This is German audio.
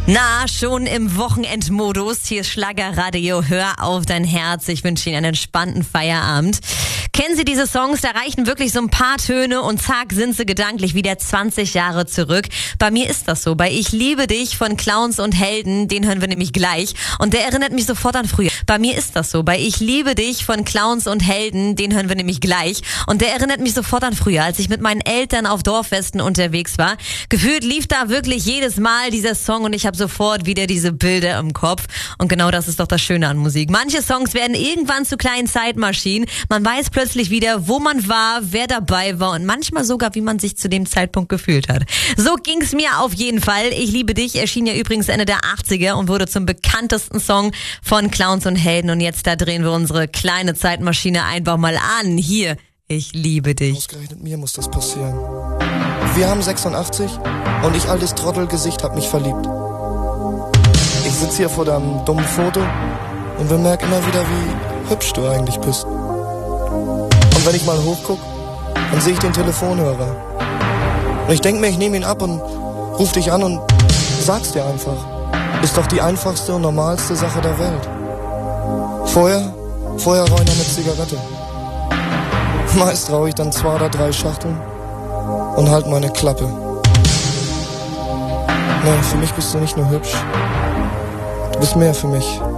Na, schon im Wochenendmodus. Hier ist Schlagerradio. Hör auf dein Herz. Ich wünsche Ihnen einen entspannten Feierabend. Kennen Sie diese Songs? Da reichen wirklich so ein paar Töne und zack, sind sie gedanklich wieder 20 Jahre zurück. Bei mir ist das so. Bei Ich liebe dich von Clowns und Helden, den hören wir nämlich gleich. Und der erinnert mich sofort an früher. Bei mir ist das so. Bei Ich liebe dich von Clowns und Helden, den hören wir nämlich gleich. Und der erinnert mich sofort an früher, als ich mit meinen Eltern auf Dorffesten unterwegs war. Gefühlt lief da wirklich jedes Mal dieser Song und ich habe sofort wieder diese Bilder im Kopf. Und genau das ist doch das Schöne an Musik. Manche Songs werden irgendwann zu kleinen Zeitmaschinen. Man weiß plötzlich wieder, wo man war, wer dabei war und manchmal sogar, wie man sich zu dem Zeitpunkt gefühlt hat. So ging's mir auf jeden Fall. Ich liebe dich erschien ja übrigens Ende der 80er und wurde zum bekanntesten Song von Clowns und Helden. Und jetzt da drehen wir unsere kleine Zeitmaschine einfach mal an. Hier, ich liebe dich. Ausgerechnet mir muss das passieren. Wir haben 86 und ich, altes Trottelgesicht, hab mich verliebt. Ich sitz hier vor deinem dummen Foto und bemerk immer wieder, wie hübsch du eigentlich bist. Und wenn ich mal hochguck, dann sehe ich den Telefonhörer. Und ich denk mir, ich nehme ihn ab und ruf dich an und sag's dir einfach. Ist doch die einfachste und normalste Sache der Welt. Vorher rauche ich noch eine Zigarette. Meist rauche ich dann 2 oder 3 Schachteln und halt meine Klappe. Nee, für mich bist du nicht nur hübsch. Du bist mehr für mich.